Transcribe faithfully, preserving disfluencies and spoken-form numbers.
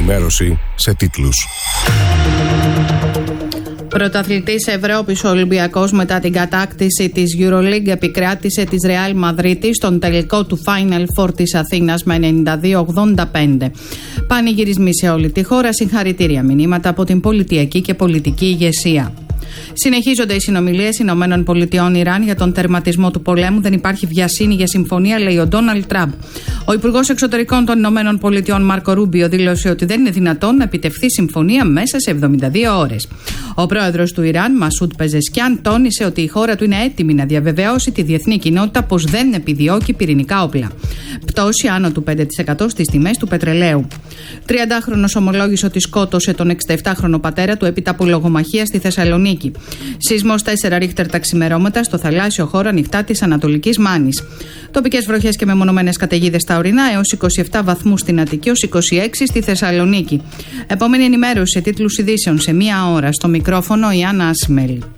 ενημέρωση σε τίτλους. Πρωταθλητής Ευρώπης ο Ολυμπιακός μετά την κατάκτηση της EuroLeague επικράτησε της Real Madrid στον τελικό του Final Four της Αθήνας με ενενήντα δύο ογδόντα πέντε. Πανηγυρισμοί σε όλη τη χώρα, συγχαρητήρια μηνύματα από την πολιτιακή και πολιτική ηγεσία. Συνεχίζονται οι συνομιλίες Ηνωμένων Πολιτειών Ιράν για τον τερματισμό του πολέμου. Δεν υπάρχει βιασύνη για συμφωνία, λέει ο Ντόναλντ Τραμπ. Ο Υπουργός Εξωτερικών των Ηνωμένων Πολιτειών Μάρκο Ρούμπιο δήλωσε ότι δεν είναι δυνατόν να επιτευχθεί συμφωνία μέσα σε εβδομήντα δύο ώρες. Ο πρόεδρος του Ιράν, Μασούντ Πεζεσκιάν, τόνισε ότι η χώρα του είναι έτοιμη να διαβεβαιώσει τη διεθνή κοινότητα πως δεν επιδιώκει πυρηνικά όπλα. Πτώση άνω του πέντε τοις εκατό στις τιμές του πετρελαίου. τριαντάχρονος ομολόγησε ότι σκότωσε τον εξήντα επτάχρονο πατέρα του έπειτα από λογομαχία στη Θεσσαλονίκη. Σεισμός τέσσερα ρίχτερ τα ξημερώματα στο θαλάσσιο χώρο ανοιχτά της Ανατολικής Μάνης. Τοπικές βροχές και μεμονωμένες καταιγίδες στα ορεινά έως είκοσι επτά βαθμούς στην Αττική, ως είκοσι έξι στη Θεσσαλονίκη. Επόμενη ενημέρωση σε τίτλους ειδήσεων σε μία ώρα. Στο μικρόφωνο η Άννα Ασημέλη.